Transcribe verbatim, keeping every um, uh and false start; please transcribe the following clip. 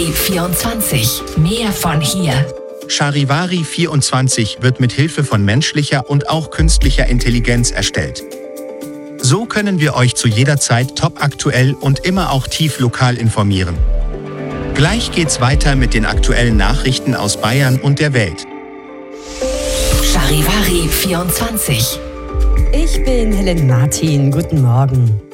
Charivari vierundzwanzig. Mehr von hier. Charivari vierundzwanzig wird mit Hilfe von menschlicher und auch künstlicher Intelligenz erstellt. So können wir euch zu jeder Zeit topaktuell und immer auch tief lokal informieren. Gleich geht's weiter mit den aktuellen Nachrichten aus Bayern und der Welt. Charivari vierundzwanzig. Ich bin Helen Martin. Guten Morgen.